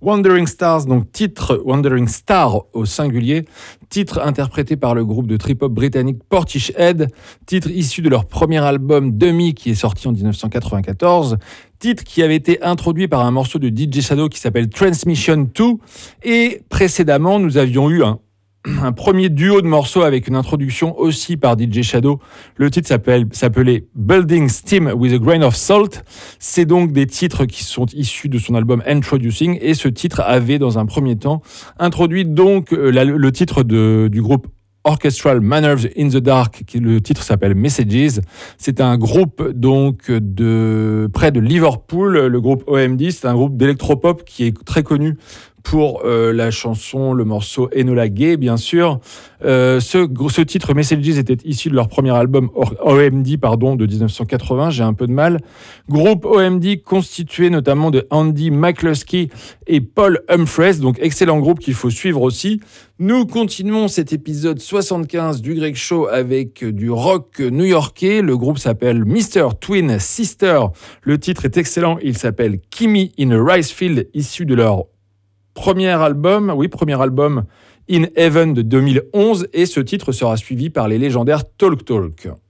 Wandering Stars, donc titre Wandering Star au singulier, titre interprété par le groupe de trip-hop britannique Portishead, titre issu de leur premier album Dummy qui est sorti en 1994, titre qui avait été introduit par un morceau de DJ Shadow qui s'appelle Transmission 2, et précédemment nous avions eu un premier duo de morceaux avec une introduction aussi par DJ Shadow. Le titre s'appelait Building Steam with a Grain of Salt. C'est donc des titres qui sont issus de son album Introducing, et ce titre avait dans un premier temps introduit donc le titre du groupe Orchestral Manners in the Dark, le titre s'appelle Messages. C'est un groupe donc de près de Liverpool, le groupe OMD. C'est un groupe d'électropop qui est très connu pour la chanson, le morceau Enola Gay, bien sûr. Ce titre Messages était issu de leur premier album OMD de 1980, j'ai un peu de mal. Groupe OMD constitué notamment de Andy McCluskey et Paul Humphreys, donc excellent groupe qu'il faut suivre aussi. Nous continuons cet épisode 75 du Greg Show avec du rock new-yorkais. Le groupe s'appelle Mr. Twin Sister. Le titre est excellent, il s'appelle Kimmy in a Rice Field, issu de leur premier album In Heaven de 2011, et ce titre sera suivi par les légendaires Talk Talk.